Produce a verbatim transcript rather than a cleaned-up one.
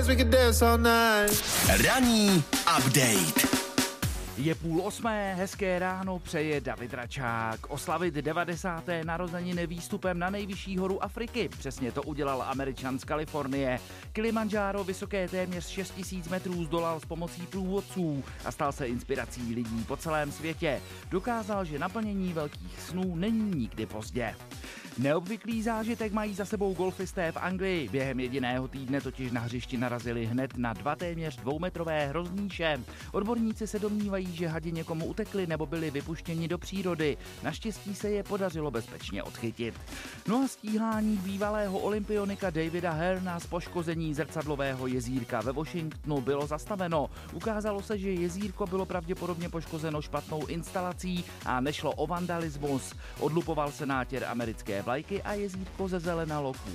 Ranní update. Je půl osmé, hezké ráno přeje David Račák. Oslavit devadesáté narozeniny výstupem na nejvyšší horu Afriky. Přesně to udělal Američan z Kalifornie. Kilimanjaro, vysoké téměř šest tisíc metrů, zdolal s pomocí průvodců a stal se inspirací lidí po celém světě. Dokázal, že naplnění velkých snů není nikdy pozdě. Neobvyklý zážitek mají za sebou golfisté v Anglii. Během jediného týdne totiž na hřišti narazili hned na dva téměř dvoumetrové hrozníše. Odborníci se domnívají, že hadi někomu utekli nebo byli vypuštěni do přírody. Naštěstí se je podařilo bezpečně odchytit. No a stíhání bývalého olympionika Davida Hearna z poškození zrcadlového jezírka ve Washingtonu bylo zastaveno. Ukázalo se, že jezírko bylo pravděpodobně poškozeno špatnou instalací a nešlo o vandalismus. Odlupoval se nátěr americké vlajky a jezírko zezelenalo